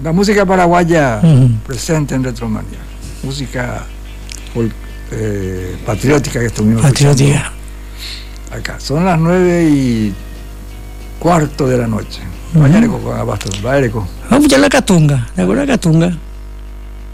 La música paraguaya presente en Retromanía. Música patriótica que estuvimos escuchando acá. Son las 9:15 de la noche. Mañana con Abastos, va Ereco. Vamos a la Catunga, ¿te acuerdas de la Catunga?